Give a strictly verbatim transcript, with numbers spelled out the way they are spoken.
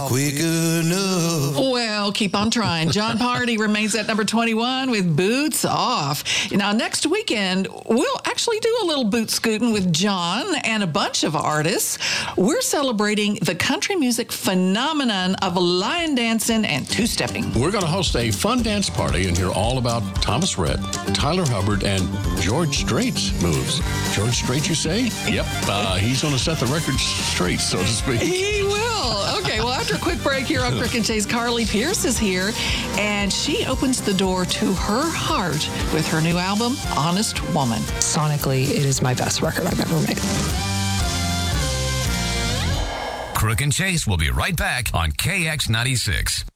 Quick enough. Well, keep on trying. John Party remains at number twenty-one with Boots Off. Now, next weekend, we'll actually do a little boot scooting with John and a bunch of artists. We're celebrating the country music phenomenon of lion dancing and two-stepping. We're going to host a fun dance party and hear all about Thomas Rhett, Tyler Hubbard, and George Strait's moves. George Strait, you say? Yep. Uh, he's going to set the record straight, so to speak. He will. Okay, well, after a quick break here on Crook and Chase, Carly Pearce is here, and she opens the door to her heart with her new album, Honest Woman. Sonically, it is my best record I've ever made. Crook and Chase will be right back on K X ninety-six.